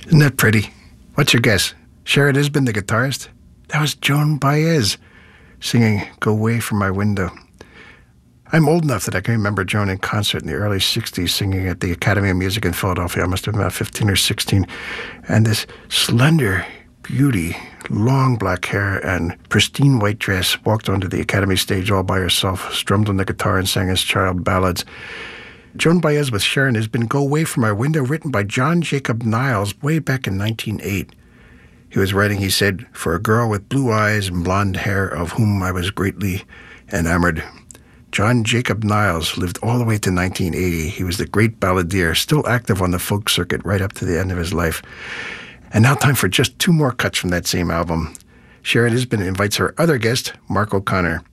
Isn't that pretty? What's your guess? Sharon Isbin, the guitarist? That was Joan Baez singing Go Away From My Window. I'm old enough that I can remember Joan in concert in the early 60s singing at the Academy of Music in Philadelphia. I must have been about 15 or 16. And this slender beauty, long black hair and pristine white dress, walked onto the Academy stage all by herself, strummed on the guitar and sang his child ballads. Joan Baez with Sharon Isbin, Go Away From My Window, written by John Jacob Niles way back in 1908. He was writing, he said, for a girl with blue eyes and blonde hair of whom I was greatly enamored. John Jacob Niles lived all the way to 1980. He was the great balladeer, still active on the folk circuit right up to the end of his life. And now time for just two more cuts from that same album. Sharon Isbin invites her other guest, Mark O'Connor.